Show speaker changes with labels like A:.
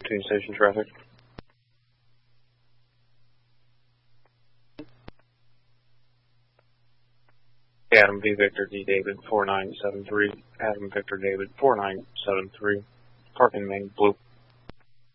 A: between station traffic. Adam V. Victor D. David 4973. Adam Victor David 4973. Parking main blue.